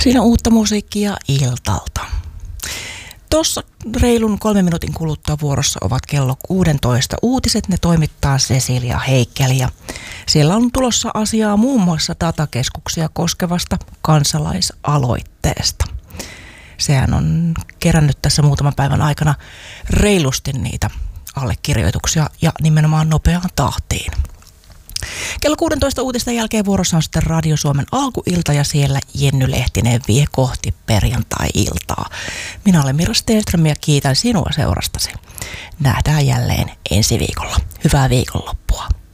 Siinä uutta musiikkia iltalta. Tuossa reilun 3 minuutin kuluttua vuorossa ovat kello 16 uutiset. Ne toimittaa Cecilia Heikkeli ja siellä on tulossa asiaa muun muassa datakeskuksia koskevasta kansalaisaloitteesta. Sehän on kerännyt tässä muutaman päivän aikana reilusti niitä allekirjoituksia ja nimenomaan nopeaan tahtiin. Kello 16 uutisten jälkeen vuorossa on sitten Radio Suomen alkuilta ja siellä Jenny Lehtinen vie kohti perjantai-iltaa. Minä olen Mira Stenström ja kiitän sinua seurastasi. Nähdään jälleen ensi viikolla. Hyvää viikonloppua.